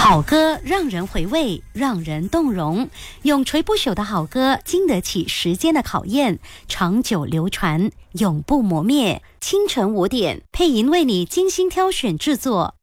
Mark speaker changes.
Speaker 1: 好歌让人回味，让人动容，永垂不朽的好歌经得起时间的考验，长久流传，永不磨灭。清晨5点，配音为你精心挑选制作，